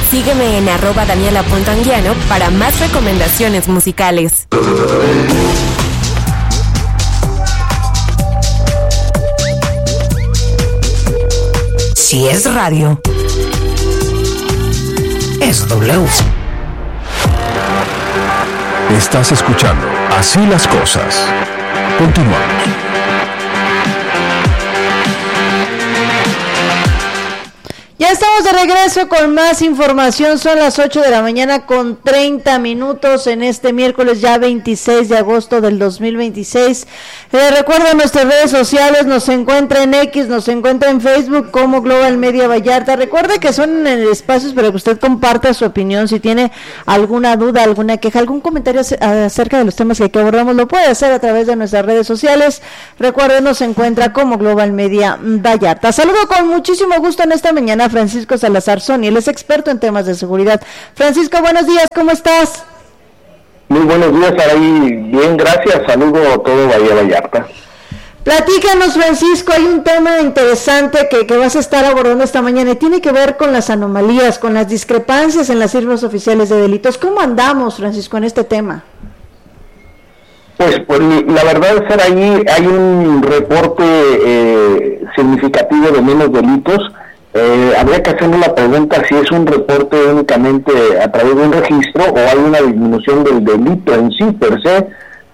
Sígueme en @Daniela.Anguiano para más recomendaciones musicales. Si es radio, es W. Estás escuchando Así las Cosas. Continuamos. Ya estamos de regreso con más información. Son las 8 de la mañana con 30 minutos en este miércoles ya 26 de agosto del 2026. Recuerden nuestras redes sociales, nos encuentra en X, nos encuentra en Facebook como Global Media Vallarta. Recuerde que son en espacios para que usted comparta su opinión. Si tiene alguna duda, alguna queja, algún comentario acerca de los temas que abordamos, lo puede hacer a través de nuestras redes sociales. Recuerden, nos encuentra como Global Media Vallarta. Saludo con muchísimo gusto en esta mañana Francisco Salazar Sony, él es experto en temas de seguridad. Francisco, buenos días, ¿cómo estás? Muy buenos días, Araí. Bien, gracias. Saludo a todo Bahía Vallarta. Platícanos, Francisco, hay un tema interesante que vas a estar abordando esta mañana y tiene que ver con las anomalías, con las discrepancias en las cifras oficiales de delitos. ¿Cómo andamos, Francisco, en este tema? Pues la verdad, Araí, hay un reporte significativo de menos delitos. Habría que hacernos la pregunta si es un reporte únicamente a través de un registro o hay una disminución del delito en sí per se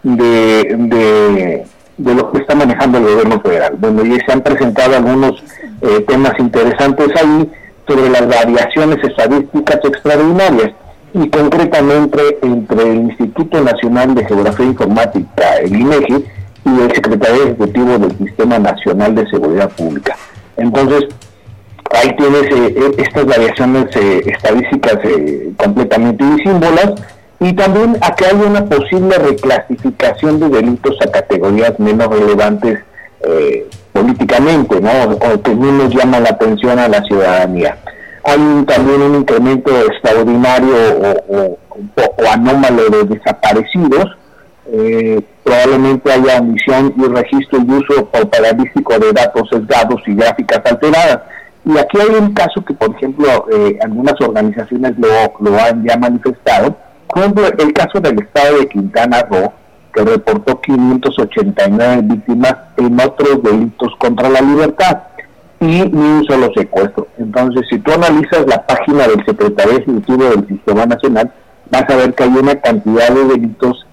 de lo que está manejando el gobierno federal. Bueno, y se han presentado algunos temas interesantes ahí sobre las variaciones estadísticas extraordinarias y concretamente entre el Instituto Nacional de Geografía e Informática, el INEGI, y el Secretario Ejecutivo del Sistema Nacional de Seguridad Pública. Entonces, ahí tienes estas variaciones estadísticas completamente disímbolas, y también aquí hay una posible reclasificación de delitos a categorías menos relevantes políticamente, ¿no? O que menos llaman la atención a la ciudadanía. Hay también un incremento extraordinario o un poco anómalo de desaparecidos. Probablemente haya omisión y registro y uso propagandístico de datos sesgados y gráficas alteradas. Y aquí hay un caso que, por ejemplo, algunas organizaciones lo han ya manifestado. Por ejemplo, el caso del estado de Quintana Roo, que reportó 589 víctimas en otros delitos contra la libertad y ni un solo secuestro. Entonces, si tú analizas la página del Secretario Ejecutivo del Sistema Nacional, vas a ver que hay una cantidad de delitos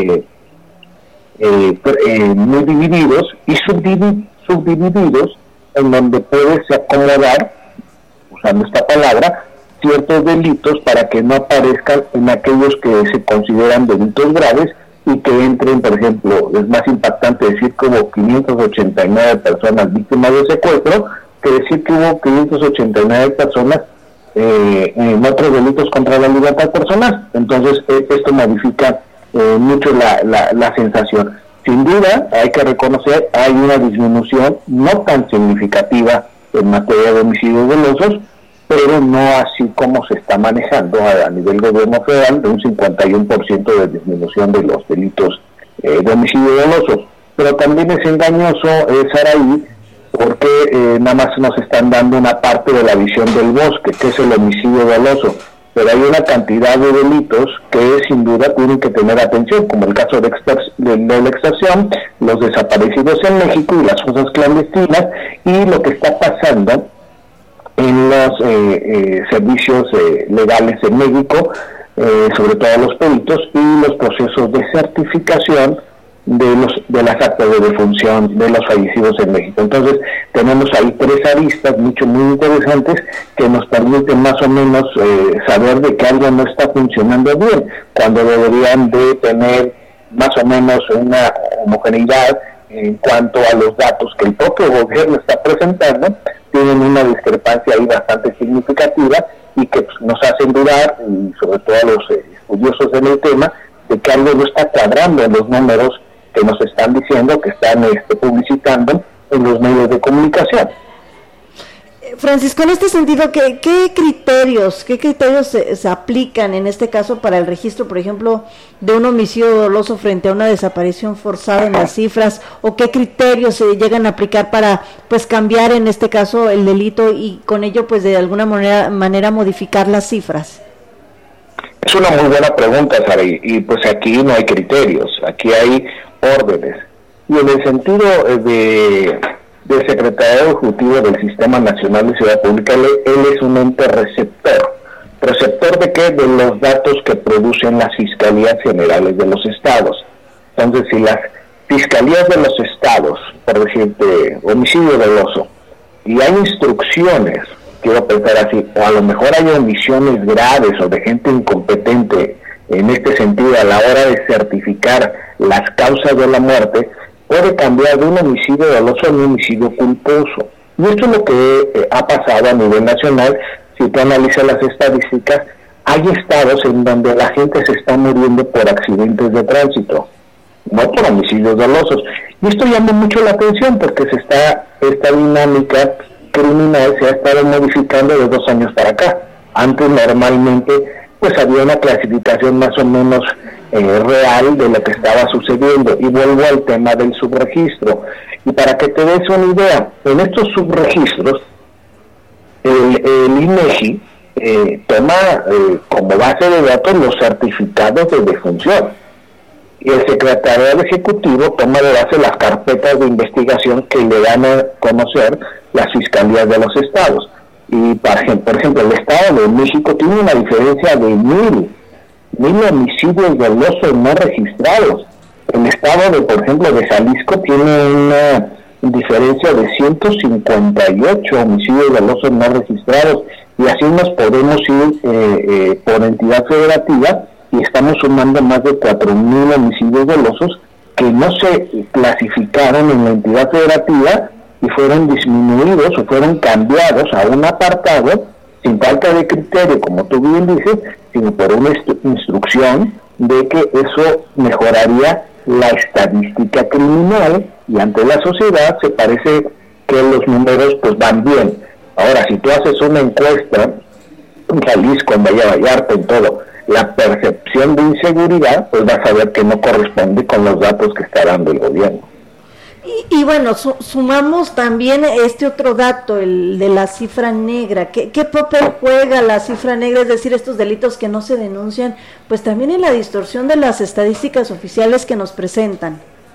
muy divididos y subdivididos, en donde puedes acomodar, usando esta palabra, ciertos delitos para que no aparezcan en aquellos que se consideran delitos graves y que entren, por ejemplo, es más impactante decir que hubo 589 personas víctimas de secuestro que decir que hubo 589 personas en otros delitos contra la libertad personal. Entonces, esto modifica mucho la sensación. Sin duda, hay que reconocer, hay una disminución no tan significativa en materia de homicidios dolosos, pero no así como se está manejando a nivel gobierno federal, de un 51% de disminución de los delitos de homicidio doloso. Pero también es engañoso, Saraí, porque nada más nos están dando una parte de la visión del bosque, que es el homicidio doloso. Pero hay una cantidad de delitos que sin duda tienen que tener atención, como el caso de la extorsión, los desaparecidos en México y las fosas clandestinas, y lo que está pasando en los servicios legales en México, sobre todo los peritos, y los procesos de certificación de las actas de defunción de los fallecidos en México. Entonces tenemos ahí tres aristas muy interesantes que nos permiten más o menos saber de que algo no está funcionando bien, cuando deberían de tener más o menos una homogeneidad en cuanto a los datos que el propio gobierno está presentando. Tienen una discrepancia ahí bastante significativa y que nos hacen dudar, y sobre todo a los estudiosos en el tema, de que algo no está cuadrando en los números que nos están diciendo, que están publicitando en los medios de comunicación. Francisco, en este sentido, ¿qué criterios se aplican en este caso para el registro, por ejemplo, de un homicidio doloso frente a una desaparición forzada en las cifras, o qué criterios se llegan a aplicar para, pues, cambiar en este caso el delito y con ello, pues, de alguna manera modificar las cifras? Es una muy buena pregunta, Sara, y pues aquí no hay criterios, aquí hay órdenes. Y en el sentido del Secretariado Ejecutivo del Sistema Nacional de Seguridad Pública, él es un ente receptor. ¿Receptor de qué? De los datos que producen las Fiscalías Generales de los Estados. Entonces, si las Fiscalías de los Estados, por decirte, homicidio doloso, y hay instrucciones, quiero pensar así, o a lo mejor hay omisiones graves o de gente incompetente en este sentido a la hora de certificar las causas de la muerte, puede cambiar de un homicidio doloso a un homicidio culposo. Y esto es lo que ha pasado a nivel nacional. Si tú analizas las estadísticas, hay estados en donde la gente se está muriendo por accidentes de tránsito, no por homicidios dolosos. Y esto llama mucho la atención porque esta dinámica criminal se ha estado modificando de 2 años para acá. Antes normalmente pues había una clasificación más o menos real de lo que estaba sucediendo, y vuelvo al tema del subregistro. Y para que te des una idea, en estos subregistros el INEGI toma como base de datos los certificados de defunción, y el Secretariado Ejecutivo toma de base las carpetas de investigación que le dan a conocer las fiscalías de los estados. Y por ejemplo, el Estado de México tiene una diferencia de 1,000 homicidios dolosos no registrados. El Estado por ejemplo, de Jalisco tiene una diferencia de 158 homicidios dolosos no registrados, y así nos podemos ir por entidad federativa, y estamos sumando más de 4,000 homicidios dolosos que no se clasificaron en la entidad federativa y fueron disminuidos o fueron cambiados a un apartado sin falta de criterio, como tú bien dices, sino por una instrucción de que eso mejoraría la estadística criminal, y ante la sociedad se parece que los números pues van bien. Ahora, si tú haces una encuesta en Jalisco, en Valle Vallarta, en todo, la percepción de inseguridad, pues vas a ver que no corresponde con los datos que está dando el gobierno. Y bueno, sumamos también este otro dato, el de la cifra negra. ¿Qué papel juega la cifra negra? Es decir, estos delitos que no se denuncian, pues también en la distorsión de las estadísticas oficiales que nos presentan.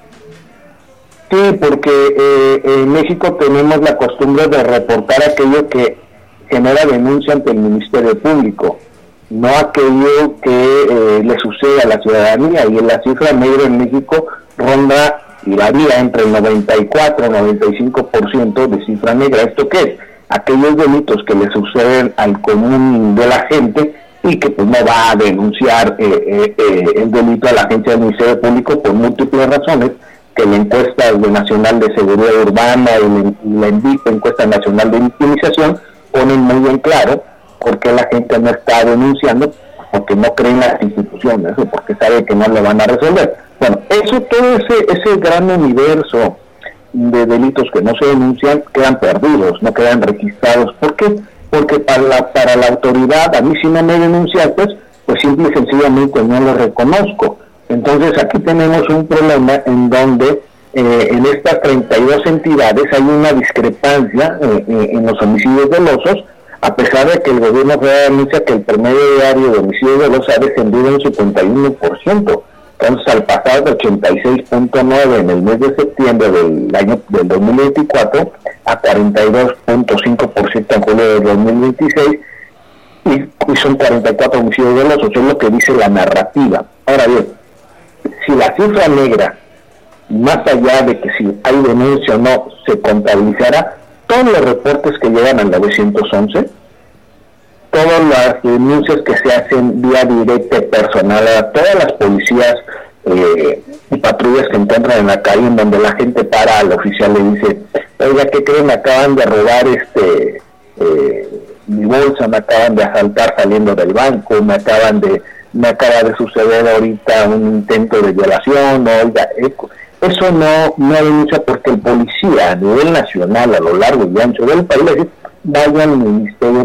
Sí, porque en México tenemos la costumbre de reportar aquello que genera denuncia ante el Ministerio Público, no aquello que le sucede a la ciudadanía, y la cifra negra en México ronda y varía entre el 94 y 95% de cifra negra. ¿Esto qué es? Aquellos delitos que le suceden al común de la gente y que pues no va a denunciar el delito a la agencia del Ministerio Público por múltiples razones, que la encuesta nacional de seguridad urbana y la encuesta nacional de victimización ponen muy en claro por qué la gente no está denunciando, porque no cree en las instituciones o porque sabe que no le van a resolver. Bueno, todo ese gran universo de delitos que no se denuncian quedan perdidos, no quedan registrados. ¿Por qué? Porque para la autoridad, a mí si no me denunciaste, pues simple y sencillamente no lo reconozco. Entonces aquí tenemos un problema en donde en estas 32 entidades hay una discrepancia en los homicidios dolosos, a pesar de que el gobierno federal anuncia que el promedio diario de homicidios dolosos ha descendido en 51%. Entonces, al pasar de 86.9 en el mes de septiembre del 2024 a 42.5% en julio del 2026, y son 44 homicidios dolosos, es lo que dice la narrativa. Ahora bien, si la cifra negra, más allá de que si hay denuncia o no, se contabilizará todos los reportes que llegan al 911, todas las denuncias que se hacen vía directa personal a todas las policías y patrullas que encuentran en la calle, en donde la gente para al oficial y le dice: oiga, ¿qué creen? Me acaban de robar mi bolsa, me acaban de asaltar saliendo del banco, me acaba de suceder ahorita un intento de violación. Oiga, eso no denuncia, porque el policía a nivel nacional, a lo largo y ancho del país, vaya al Ministerio